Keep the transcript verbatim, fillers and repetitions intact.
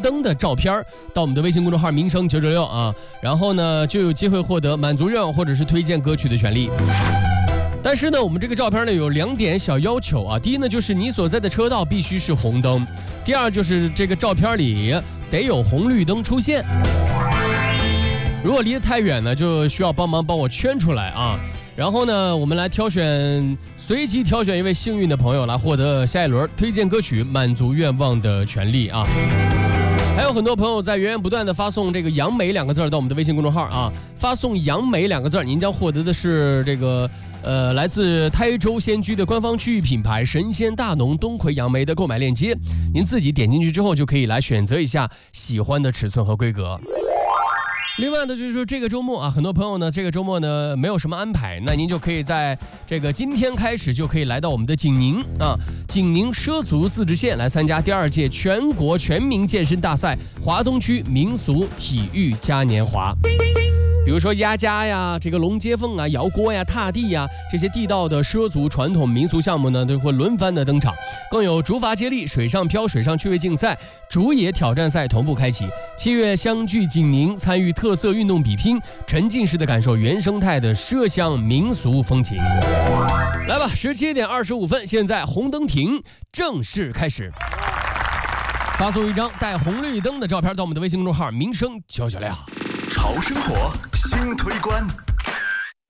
灯的照片到我们的微信公众号民生九九六啊，然后呢就有机会获得满足愿望或者是推荐歌曲的权利。但是呢，我们这个照片呢有两点小要求啊。第一呢，就是你所在的车道必须是红灯；第二就是这个照片里得有红绿灯出现。如果离得太远呢，就需要帮忙帮我圈出来啊。然后呢，我们来挑选，随机挑选一位幸运的朋友来获得下一轮推荐歌曲满足愿望的权利啊。还有很多朋友在源源不断的发送这个杨梅两个字到我们的微信公众号啊，发送杨梅两个字，您将获得的是这个呃来自台州仙居的官方区域品牌神仙大农冬葵杨梅的购买链接，您自己点进去之后就可以来选择一下喜欢的尺寸和规格。另外呢，就是说这个周末啊，很多朋友呢这个周末呢没有什么安排，那您就可以在这个今天开始就可以来到我们的景宁啊，景宁畲族自治县来参加第二届全国全民健身大赛华东区民俗体育嘉年华。比如说压家呀，这个龙接凤啊，摇锅呀，踏地呀，这些地道的畲族传统民俗项目呢，都会轮番的登场。更有竹筏接力、水上漂、水上趣味竞赛、竹野挑战赛同步开启。七月相聚景宁，参与特色运动比拼，沉浸式的感受原生态的畲乡民俗风情。来吧，十七点二十五分，现在红灯停，正式开始。发送一张带红绿灯的照片到我们的微信公众号“民生九九六”。 潮生活新推关。